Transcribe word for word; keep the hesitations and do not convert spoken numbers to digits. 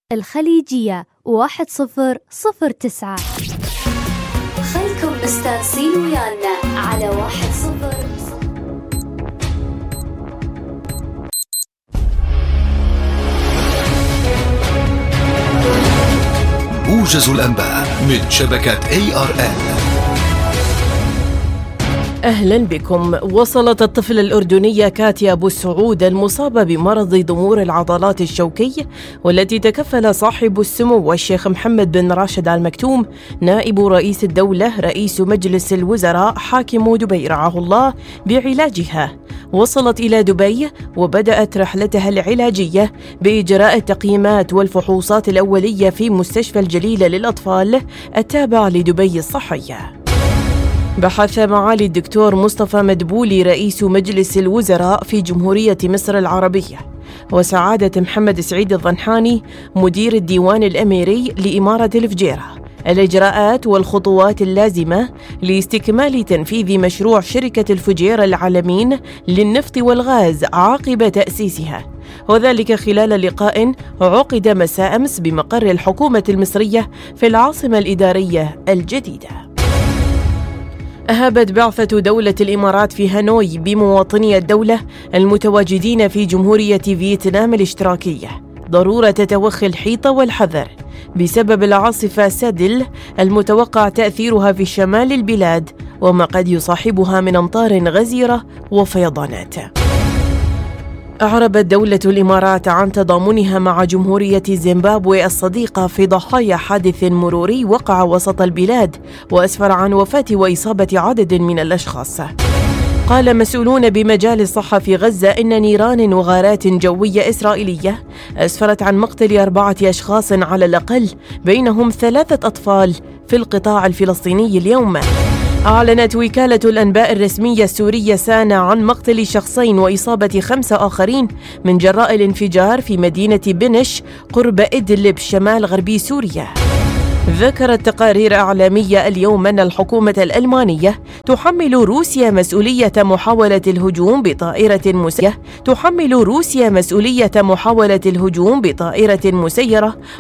الخليجية واحد صفر صفر تسعة. خلكم مستانسين ويانا على واحد صفر. موجز الأنباء من شبكة إيه آر إل. أهلا بكم. وصلت الطفلة الأردنية كاتيا أبو السعود المصابة بمرض ضمور العضلات الشوكي والتي تكفل صاحب السمو والشيخ محمد بن راشد آل مكتوم نائب رئيس الدولة رئيس مجلس الوزراء حاكم دبي رعاه الله بعلاجها. وصلت إلى دبي وبدأت رحلتها العلاجية بإجراء التقييمات والفحوصات الأولية في مستشفى الجليلة للأطفال التابع لدبي الصحية. بحث معالي الدكتور مصطفى مدبولي رئيس مجلس الوزراء في جمهورية مصر العربية وسعادة محمد سعيد الضنحاني مدير الديوان الأميري لإمارة الفجيرة الإجراءات والخطوات اللازمة لاستكمال تنفيذ مشروع شركة الفجيرة العالمين للنفط والغاز عقب تأسيسها، وذلك خلال لقاء عقد مساء أمس بمقر الحكومة المصرية في العاصمة الإدارية الجديدة. أهابت بعثة دولة الإمارات في هانوي بمواطني الدولة المتواجدين في جمهورية فيتنام الاشتراكية ضرورة توخي الحيطة والحذر بسبب العاصفة سادل المتوقع تأثيرها في شمال البلاد وما قد يصاحبها من أمطار غزيرة وفيضانات. أعربت دولة الإمارات عن تضامنها مع جمهورية زيمبابوي الصديقة في ضحايا حادث مروري وقع وسط البلاد وأسفر عن وفاة وإصابة عدد من الأشخاص. قال مسؤولون بمجال الصحة في غزة إن نيران وغارات جوية إسرائيلية أسفرت عن مقتل أربعة أشخاص على الأقل بينهم ثلاثة أطفال في القطاع الفلسطيني اليوم. أعلنت وكالة الأنباء الرسمية السورية سانا عن مقتل شخصين وإصابة خمسة آخرين من جراء الانفجار في مدينة بنش قرب إدلب شمال غربي سوريا. ذكرت تقارير إعلامية اليوم أن الحكومة الألمانية تحمل روسيا مسؤولية محاولة الهجوم بطائرة مسيرة تحمل روسيا مسؤولية محاولة الهجوم بطائرة مسيرة